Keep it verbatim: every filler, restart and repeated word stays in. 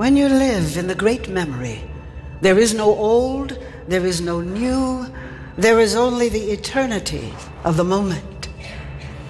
When you live in the great memory, there is no old, there is no new, there is only the eternity of the moment.